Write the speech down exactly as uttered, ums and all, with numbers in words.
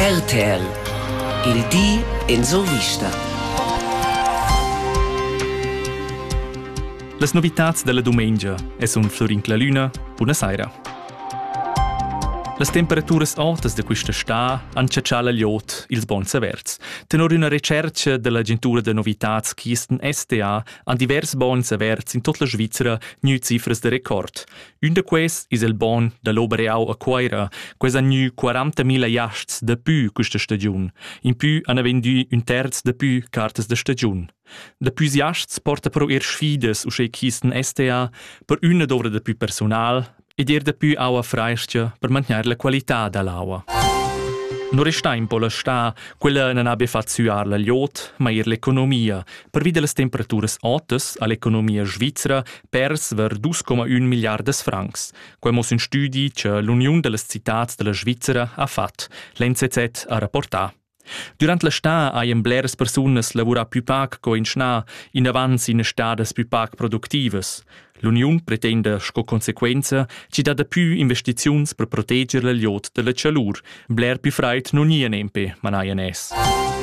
R T L. Il di in so vista. Las novitats della domenica e sun Florin Clalüna, buonasera. Las temperaturas altas de questa sta han ciacciala gliot ils bons averts. Tenor una ricerca dell'agentura de novitats Kisten S T A han divers bons averts in tutta la Svizzera nu cifras de record. Un de quest is el bon de l'Obereau a Quaira, quest han nu quarantamila jasts de più questa stagiun. In più han vendu un terz de più cartas de stagiun. De più jasts porta pro er sfides usce Kisten S T A per una d'ovra de più personal ed er de più aua freistia per mantenere la qualità dell'aua. Non resta in pola sta, quella non abbia fatto suar la gliot, ma ir l'economia. Per vide le temperaturas altas all'economia svizzera pers ver due komma uno miliardes francs. Quemos un studi che l'Unione delle Citats della Svizzera ha fatto, l'N Z Z ha rapportato. Durant la sta hai blers personas lavora più pac co in schna, in avanti in stades più pac productivas. L'Union pretende, sco consequenza, ci dà da più investizions per proteggere la gliot della cialur. Bler più freit non nie nempe, man hai es.